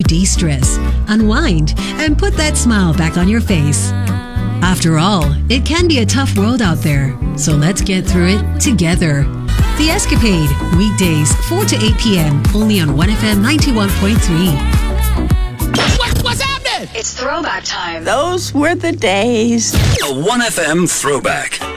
de-stress, unwind, and put that smile back on your face. After all, it can be a tough world out there, so let's get through it together. The Escapade, weekdays 4 to 8 p.m. only on 1FM 91.3. What's happening? It's throwback time. Those were the days. A 1FM throwback.